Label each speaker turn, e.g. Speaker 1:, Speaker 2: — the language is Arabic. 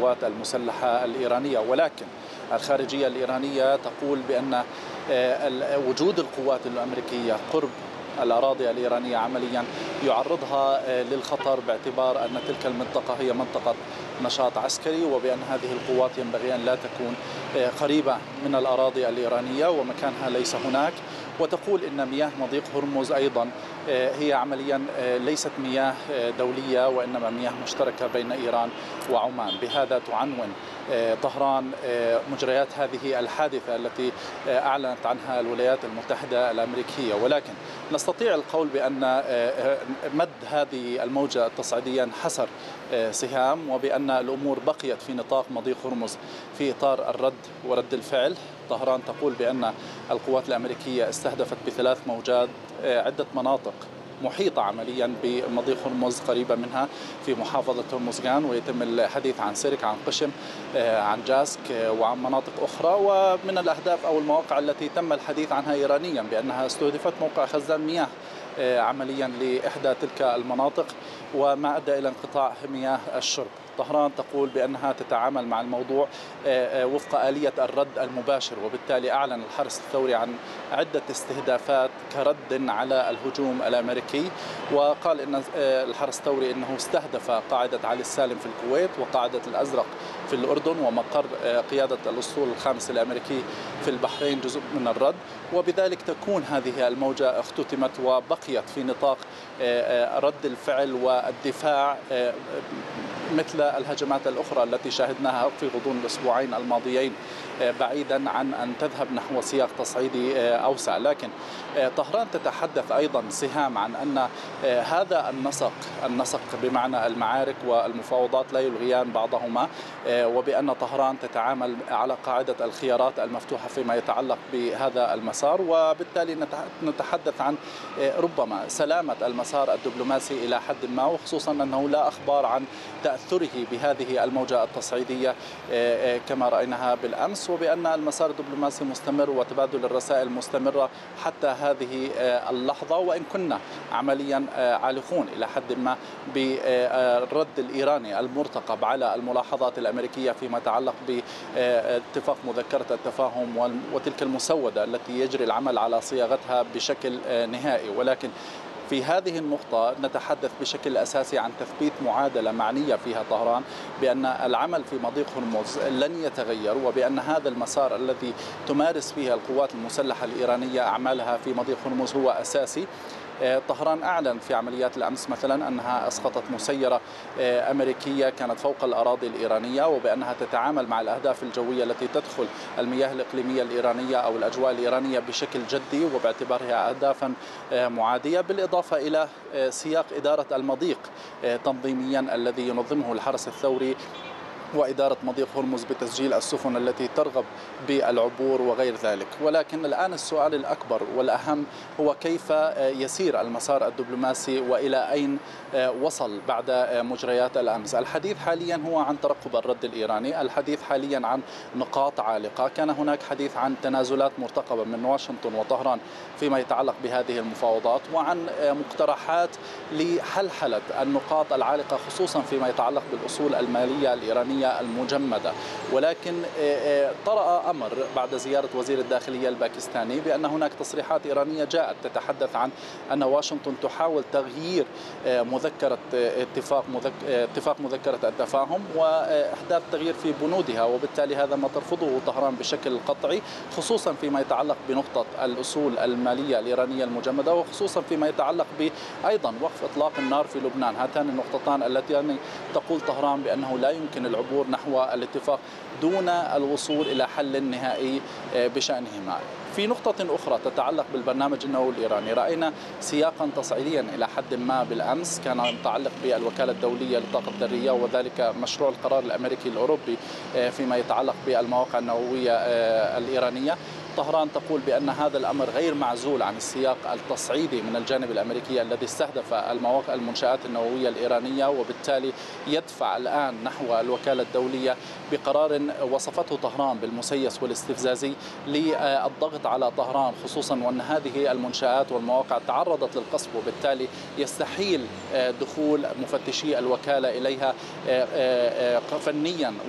Speaker 1: القوات المسلحة الإيرانية، ولكن الخارجية الإيرانية تقول بأن وجود القوات الأمريكية قرب الأراضي الإيرانية عمليا يعرضها للخطر، باعتبار أن تلك المنطقة هي منطقة نشاط عسكري، وبأن هذه القوات ينبغي أن لا تكون قريبة من الأراضي الإيرانية ومكانها ليس هناك. وتقول إن مياه مضيق هرمز أيضا هي عمليا ليست مياه دولية، وإنما مياه مشتركة بين إيران وعمان. بهذا تعنون طهران مجريات هذه الحادثة التي أعلنت عنها الولايات المتحدة الأمريكية، ولكن نستطيع القول بأن مد هذه الموجة التصعيدية انحسر سهام، وبأن الأمور بقيت في نطاق مضيق هرمز في إطار الرد ورد الفعل. طهران تقول بأن القوات الأمريكية استهدفت بثلاث موجات عدة مناطق محيطة عمليا بمضيق هرمز قريبة منها في محافظة هرمزغان، ويتم الحديث عن سرك، عن قشم، عن جاسك وعن مناطق أخرى. ومن الأهداف أو المواقع التي تم الحديث عنها إيرانيا بأنها استهدفت موقع خزان مياه عمليا لإحدى تلك المناطق، وما أدى إلى انقطاع مياه الشرب. طهران تقول بأنها تتعامل مع الموضوع وفق آلية الرد المباشر، وبالتالي أعلن الحرس الثوري عن عدة استهدافات كرد على الهجوم الأمريكي. وقال إن الحرس الثوري أنه استهدف قاعدة علي السالم في الكويت وقاعدة الأزرق في الأردن ومقر قيادة الأسطول الخامس الأمريكي في البحرين جزء من الرد، وبذلك تكون هذه الموجة اختتمت وبقيت في نطاق رد الفعل والدفاع مثل الهجمات الأخرى التي شاهدناها في غضون الأسبوعين الماضيين، بعيدا عن أن تذهب نحو سياق تصعيدي أوسع. لكن طهران تتحدث أيضا سهام عن أن هذا النسق بمعنى المعارك والمفاوضات لا يلغيان بعضهما، وبأن طهران تتعامل على قاعدة الخيارات المفتوحة فيما يتعلق بهذا المسار، وبالتالي نتحدث عن ربما سلامة المسار الدبلوماسي إلى حد ما، وخصوصا أنه لا أخبار عن تأثره بهذه الموجة التصعيدية كما رأيناها بالأمس، وبأن المسار الدبلوماسي مستمر وتبادل الرسائل مستمرة حتى هذه اللحظة، وإن كنا عمليا عالقون إلى حد ما بالرد الإيراني المرتقب على الملاحظات الأمريكية فيما يتعلق باتفاق مذكرة التفاهم وتلك المسودة التي يجري العمل على صياغتها بشكل نهائي. ولكن في هذه النقطة نتحدث بشكل أساسي عن تثبيت معادلة معنية فيها طهران بأن العمل في مضيق هرمز لن يتغير، وبأن هذا المسار الذي تمارس فيه القوات المسلحة الإيرانية أعمالها في مضيق هرمز هو أساسي. طهران أعلن في عمليات الأمس مثلا أنها أسقطت مسيرة أمريكية كانت فوق الأراضي الإيرانية، وبأنها تتعامل مع الأهداف الجوية التي تدخل المياه الإقليمية الإيرانية أو الأجواء الإيرانية بشكل جدي وباعتبارها أهدافا معادية، بالإضافة إلى سياق إدارة المضيق تنظيميا الذي ينظمه الحرس الثوري وإدارة مضيق هرمز بتسجيل السفن التي ترغب بالعبور وغير ذلك. ولكن الآن السؤال الأكبر والأهم هو كيف يسير المسار الدبلوماسي وإلى أين وصل بعد مجريات الأمس. الحديث حاليا هو عن ترقب الرد الإيراني، الحديث حاليا عن نقاط عالقة، كان هناك حديث عن تنازلات مرتقبة من واشنطن وطهران فيما يتعلق بهذه المفاوضات، وعن مقترحات لحلحلة النقاط العالقة خصوصا فيما يتعلق بالأصول المالية الإيرانية المجمدة. ولكن طرأ أمر بعد زيارة وزير الداخلية الباكستاني بأن هناك تصريحات إيرانية جاءت تتحدث عن أن واشنطن تحاول تغيير اتفاق مذكرة التفاهم وإحداث تغيير في بنودها، وبالتالي هذا ما ترفضه طهران بشكل قطعي، خصوصا فيما يتعلق بنقطة الأصول المالية الإيرانية المجمدة، وخصوصا فيما يتعلق بأيضا وقف إطلاق النار في لبنان. هاتان النقطتان اللتان تقول طهران بأنه لا يمكن العبور نحو الاتفاق دون الوصول إلى حل نهائي بشأنهما. في نقطة أخرى تتعلق بالبرنامج النووي الإيراني، رأينا سياقا تصعيديا إلى حد ما بالأمس كان متعلق بالوكالة الدولية للطاقة الذرية، وذلك مشروع القرار الأمريكي الأوروبي فيما يتعلق بالمواقع النووية الإيرانية. طهران تقول بأن هذا الأمر غير معزول عن السياق التصعيدي من الجانب الأمريكي الذي استهدف المنشآت النووية الإيرانية، وبالتالي يدفع الآن نحو الوكالة الدولية بقرار وصفته طهران بالمسيس والاستفزازي للضغط على طهران، خصوصا وأن هذه المنشآت والمواقع تعرضت للقصف، وبالتالي يستحيل دخول مفتشي الوكالة إليها فنيا